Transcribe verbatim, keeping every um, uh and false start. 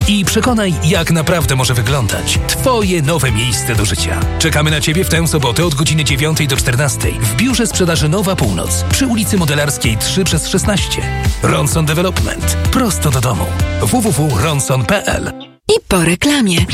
i przekonaj, jak naprawdę może wyglądać Twoje nowe miejsce do życia. Czekamy na Ciebie w tę sobotę od godziny dziewiątej do czternastej w biurze sprzedaży Nowa Północ przy ulicy Modelarskiej trzy przez szesnaście. Ronson Development. Prosto do domu. w w w kropka ronson kropka p l I po reklamie.